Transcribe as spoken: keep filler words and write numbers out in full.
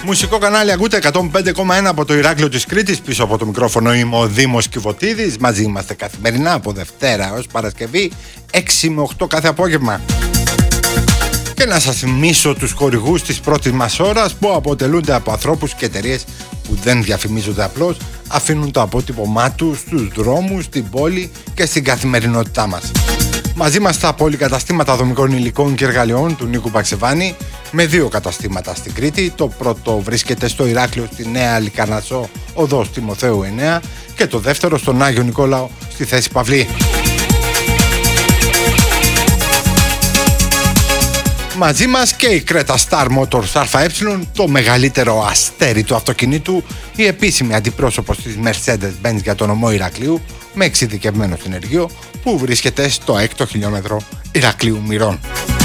Μουσικό κανάλι ακούτε εκατόν πέντε κόμμα ένα από το Ηράκλειο της Κρήτης. Πίσω από το μικρόφωνο είμαι ο Δήμος Κιβωτίδης. Μαζί είμαστε καθημερινά από Δευτέρα ως Παρασκευή έξι με οκτώ κάθε απόγευμα. Και να σας θυμίσω τους χορηγούς της πρώτης μας ώρας, που αποτελούνται από ανθρώπους και εταιρείες που δεν διαφημίζονται απλώς, αφήνουν το αποτύπωμά τους στους δρόμους, στην πόλη και στην καθημερινότητά μας. Μαζί μας τα πολυκαταστήματα δομικών υλικών και εργαλειών του Νίκου Παξεβάνη, με δύο καταστήματα στην Κρήτη. Το πρώτο βρίσκεται στο Ηράκλειο, στη Νέα Λικαρνασσό, οδός Τιμοθέου εννέα, και το δεύτερο στον Άγιο Νικόλαο, στη Θέση Παυλή. Μαζί μας και η Creta Star Motors ΑΕ, το μεγαλύτερο αστέρι του αυτοκινήτου, η επίσημη αντιπρόσωπος της Mercedes-Benz για τον ομό Ηρακλείου, με εξειδικευμένο συνεργείο, που βρίσκεται στο έκτο χιλιόμετρο Ηρακλείου Μυρών.